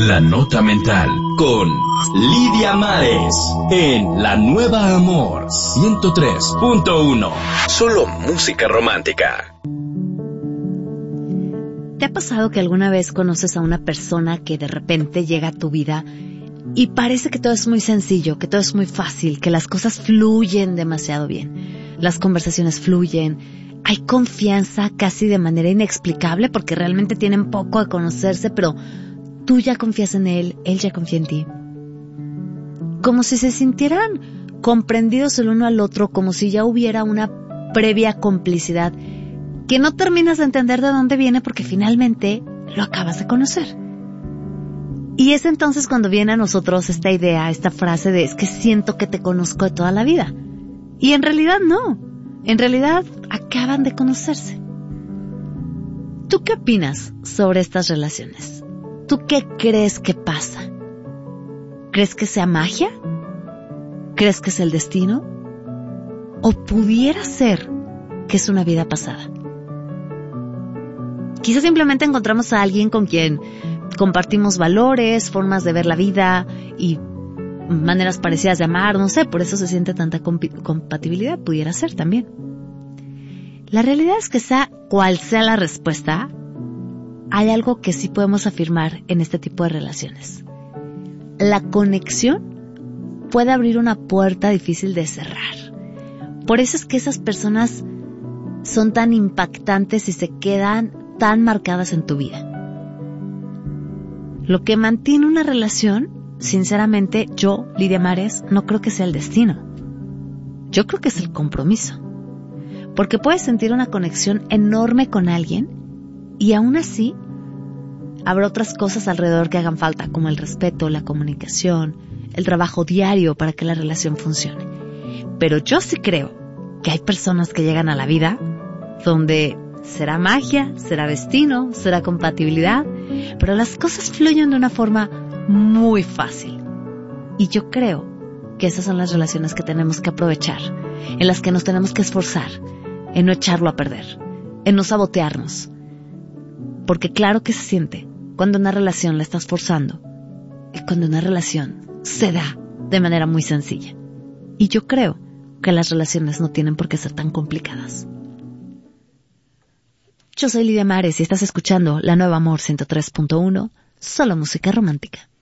La Nota Mental con Lidia Mares en La Nueva Amor 103.1. Solo música romántica. ¿Te ha pasado que alguna vez conoces a una persona que de repente llega a tu vida y parece que todo es muy sencillo, que todo es muy fácil, que las cosas fluyen demasiado bien? Las conversaciones fluyen, hay confianza casi de manera inexplicable porque realmente tienen poco a conocerse, pero tú ya confías en él ya confía en ti. Como si se sintieran comprendidos el uno al otro, como si ya hubiera una previa complicidad que no terminas de entender de dónde viene porque finalmente lo acabas de conocer. Y es entonces cuando viene a nosotros esta idea, esta frase de es que siento que te conozco de toda la vida. Y en realidad no. En realidad acaban de conocerse. ¿Tú qué opinas sobre estas relaciones? ¿Tú qué crees que pasa? ¿Crees que sea magia? ¿Crees que es el destino? ¿O pudiera ser que es una vida pasada? Quizás simplemente encontramos a alguien con quien compartimos valores, formas de ver la vida y maneras parecidas de amar, no sé, por eso se siente tanta compatibilidad, pudiera ser también. La realidad es que sea cual sea la respuesta, hay algo que sí podemos afirmar en este tipo de relaciones. La conexión puede abrir una puerta difícil de cerrar. Por eso es que esas personas son tan impactantes y se quedan tan marcadas en tu vida. Lo que mantiene una relación, sinceramente, yo, Lidia Mares, no creo que sea el destino. Yo creo que es el compromiso. Porque puedes sentir una conexión enorme con alguien y aún así habrá otras cosas alrededor que hagan falta, como el respeto, la comunicación, el trabajo diario para que la relación funcione. Pero yo sí creo que hay personas que llegan a la vida donde será magia, será destino, será compatibilidad, pero las cosas fluyen de una forma muy fácil. Y yo creo que esas son las relaciones que tenemos que aprovechar, en las que nos tenemos que esforzar, en no echarlo a perder, en no sabotearnos. Porque claro que se siente cuando una relación la estás forzando y cuando una relación se da de manera muy sencilla. Y yo creo que las relaciones no tienen por qué ser tan complicadas. Yo soy Lidia Mares y estás escuchando La Nueva Amor 103.1, solo música romántica.